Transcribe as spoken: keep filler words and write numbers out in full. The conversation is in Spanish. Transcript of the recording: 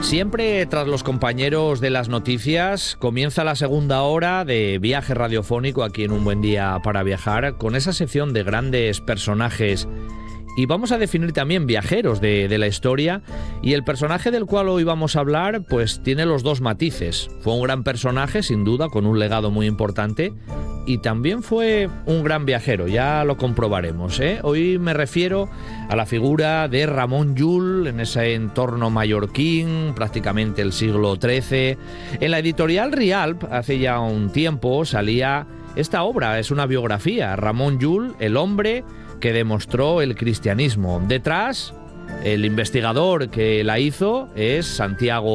Siempre tras los compañeros de las noticias comienza la segunda hora de viaje radiofónico aquí en Un Buen Día para Viajar, con esa sección de grandes personajes. Y vamos a definir también viajeros de, de la historia, y el personaje del cual hoy vamos a hablar pues tiene los dos matices. Fue un gran personaje, sin duda, con un legado muy importante, y también fue un gran viajero, ya lo comprobaremos, ¿eh? Hoy me refiero a la figura de Ramon Llull, en ese entorno mallorquín, prácticamente el siglo trece. En la editorial Rialp, hace ya un tiempo, salía esta obra, es una biografía, Ramon Llull, el hombre que demostró el cristianismo. Detrás, el investigador que la hizo es Santiago